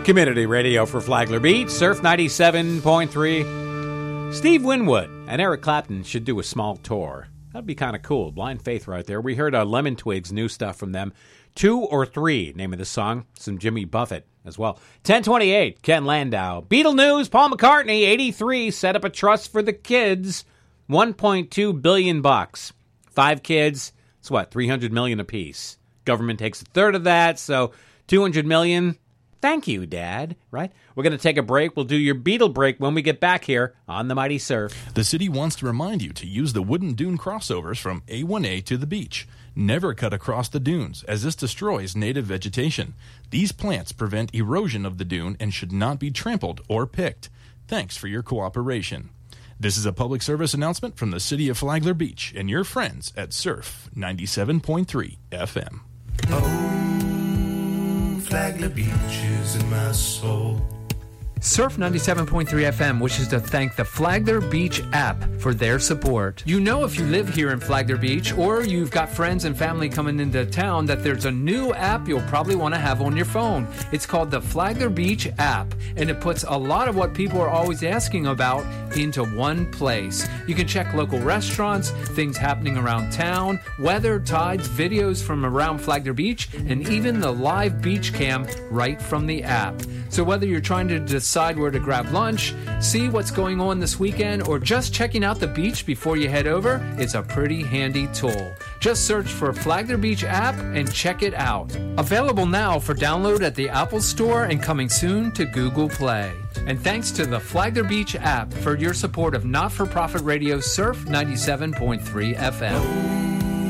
Community radio for Flagler Beach, Surf 97.3. Steve Winwood and Eric Clapton should do a small tour. That'd be kind of cool. Blind Faith right there. We heard Lemon Twigs, new stuff from them. 2 or 3, name of the song. Some Jimmy Buffett as well. 1028, Ken Landau. Beatle news, Paul McCartney, 83, set up a trust for the kids. $1.2 billion. 5 kids, it's what, $300 million apiece. Government takes a third of that, so $200 million. Thank you, Dad, right? We're going to take a break. We'll do your Beatle break when we get back here on the Mighty Surf. The city wants to remind you to use the wooden dune crossovers from A1A to the beach. Never cut across the dunes, as this destroys native vegetation. These plants prevent erosion of the dune and should not be trampled or picked. Thanks for your cooperation. This is a public service announcement from the city of Flagler Beach and your friends at Surf 97.3 FM. Flagler Beach is in my soul. Surf 97.3 FM wishes to thank the Flagler Beach app for their support. You know, if you live here in Flagler Beach or you've got friends and family coming into town, that there's a new app you'll probably want to have on your phone. It's called the Flagler Beach app, and it puts a lot of what people are always asking about into one place. You can check local restaurants, things happening around town, weather, tides, videos from around Flagler Beach, and even the live beach cam right from the app. So whether you're trying to decide where to grab lunch, see what's going on this weekend, or just checking out the beach before you head over, it's a pretty handy tool. Just search for Flagler Beach app and check it out. Available now for download at the Apple Store and coming soon to Google Play. And thanks to the Flagler Beach app for your support of not-for-profit radio Surf 97.3 FM.